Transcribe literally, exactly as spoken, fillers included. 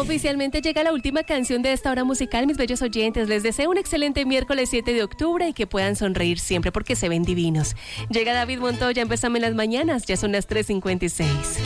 Oficialmente llega la última canción de esta hora musical, mis bellos oyentes. Les deseo un excelente miércoles siete de octubre y que puedan sonreír siempre porque se ven divinos. Llega David Montoya, empezame en las mañanas, ya son las tres cincuenta y seis.